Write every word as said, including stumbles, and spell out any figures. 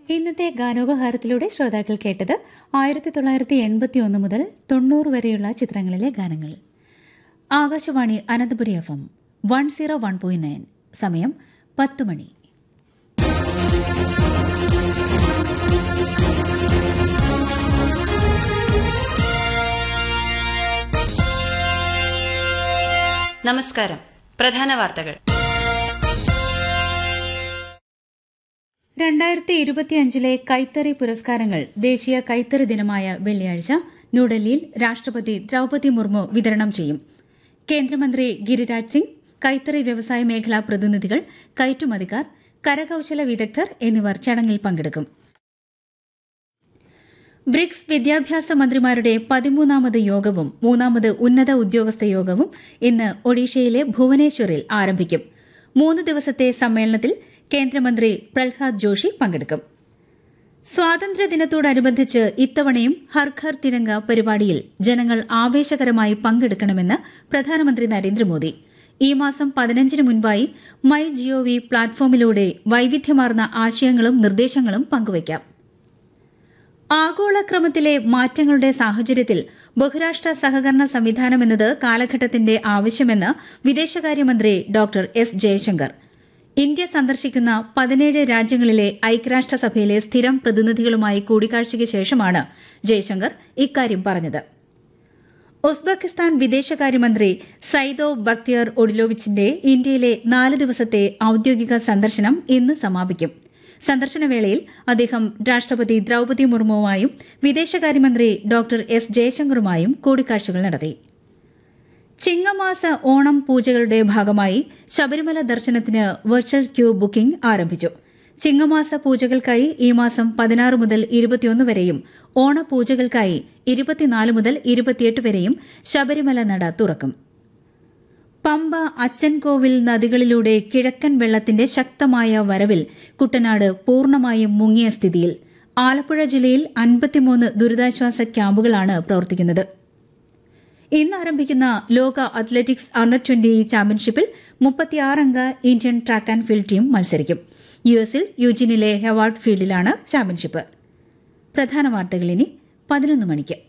ഇന്നത്തെ ഗാനോപഹാരത്തിലൂടെ ശ്രോതാക്കൾ കേട്ടത് ആയിരത്തി തൊള്ളായിരത്തി എൺപത്തി ഒന്ന് മുതൽ തൊണ്ണൂറ് വരെയുള്ള ചിത്രങ്ങളിലെ ഗാനങ്ങൾ. Akashvani Ananthapuri F M one zero one point nine. സമയം പത്ത് മണി. നമസ്കാരം. പ്രധാന വാർത്തകൾ. രണ്ടായിരത്തി ഇരുപത്തിയഞ്ചിലെ കൈത്തറി പുരസ്കാരങ്ങൾ ദേശീയ കൈത്തറി ദിനമായ വെള്ളിയാഴ്ച ന്യൂഡൽഹിയിൽ രാഷ്ട്രപതി ദ്രൌപദി മുർമു വിതരണം ചെയ്യും. കേന്ദ്രമന്ത്രി ഗിരിരാജ് സിംഗ്, കൈത്തറി വ്യവസായ മേഖലാ പ്രതിനിധികൾ, കയറ്റുമതിക്കാർ, കരകൌശല വിദഗ്ധർ എന്നിവർ ചടങ്ങിൽ പങ്കെടുക്കും. ബ്രിക്സ് വിദ്യാഭ്യാസ മന്ത്രിമാരുടെ പതിമൂന്നാമത് യോഗവും മൂന്നാമത് ഉന്നത ഉദ്യോഗസ്ഥ യോഗവും ഇന്ന് ഒഡീഷയിലെ ഭുവനേശ്വറിൽ ആരംഭിക്കും. മൂന്ന് ദിവസത്തെ സമ്മേളനത്തിൽ കേന്ദ്രമന്ത്രി പ്രഹ്ലാദ് ജോഷി പങ്കെടുക്കും. സ്വാതന്ത്ര്യദിനത്തോടനുബന്ധിച്ച് ഇത്തവണയും ഹർ ഘർ തിരംഗ പരിപാടിയിൽ ജനങ്ങൾ ആവേശകരമായി പങ്കെടുക്കണമെന്ന് പ്രധാനമന്ത്രി നരേന്ദ്രമോദി. ഈ മാസം പതിനഞ്ചിന് മുൻപായി മൈ ജിഒവി പ്ലാറ്റ്ഫോമിലൂടെ വൈവിധ്യമാർന്ന ആശയങ്ങളും നിർദ്ദേശങ്ങളും പങ്കുവയ്ക്കാം. ആഗോളക്രമത്തിലെ മാറ്റങ്ങളുടെ സാഹചര്യത്തിൽ ബഹുരാഷ്ട്ര സഹകരണ സംവിധാനമെന്നത് കാലഘട്ടത്തിന്റെ ആവശ്യമെന്ന് വിദേശകാര്യമന്ത്രി ഡോക്ടർ എസ് ജയശങ്കർ. ഇന്ത്യ സന്ദർശിക്കുന്ന പതിനേഴ് രാജ്യങ്ങളിലെ ഐക്യരാഷ്ട്രസഭയിലെ സ്ഥിരം പ്രതിനിധികളുമായി കൂടിക്കാഴ്ചയ്ക്ക് ശേഷമാണ് ജയശങ്കർ ഇക്കാര്യം പറഞ്ഞത്. ഉസ്ബെക്കിസ്ഥാൻ വിദേശകാര്യമന്ത്രി സൈദോ ബക്തിയർ ഒഡിലോവിച്ചിന്റെ ഇന്ത്യയിലെ നാല് ദിവസത്തെ ഔദ്യോഗിക സന്ദർശനം ഇന്ന് സമാപിക്കും. സന്ദർശനവേളയിൽ അദ്ദേഹം രാഷ്ട്രപതി ദ്രൌപദി മുർമുവുമായും വിദേശകാര്യമന്ത്രി ഡോക്ടർ എസ് ജയശങ്കറുമായും കൂടിക്കാഴ്ചകൾ നടത്തി. ചിങ്ങമാസ ഓണം പൂജകളുടെ ഭാഗമായി ശബരിമല ദർശനത്തിന് വെർച്വൽ ക്യൂ ബുക്കിംഗ് ആരംഭിച്ചു. ചിങ്ങമാസ പൂജകൾക്കായി ഈ മാസം പതിനാറ് മുതൽ ഇരുപത്തിയൊന്ന് വരെയും ഓണപൂജകൾക്കായി ഇരുപത്തിനാല് മുതൽ ഇരുപത്തിയെട്ട് വരെയും ശബരിമല നട തുറക്കും. പമ്പ, അച്ചൻകോവിൽ നദികളിലൂടെ കിഴക്കൻ വെള്ളത്തിന്റെ ശക്തമായ വരവിൽ കുട്ടനാട് പൂർണ്ണമായും മുങ്ങിയ സ്ഥിതിയിൽ. ആലപ്പുഴ ജില്ലയിൽ അൻപത്തിമൂന്ന് ദുരിതാശ്വാസ ക്യാമ്പുകളാണ് പ്രവർത്തിക്കുന്നത്. ഇന്ന് ആരംഭിക്കുന്ന ലോക അത്ലറ്റിക്സ് അണ്ടർ ട്വന്റി ചാമ്പ്യൻഷിപ്പിൽ മുപ്പത്തിയാറംഗ Indian track and field team മത്സരിക്കും. യുഎസിൽ യൂജിനിലെ ഹെവാർഡ് ഫീൽഡിലാണ് ചാമ്പ്യൻഷിപ്പ്. പ്രധാന വാർത്തകൾ ഇനി പതിനൊന്ന് മണിക്ക്.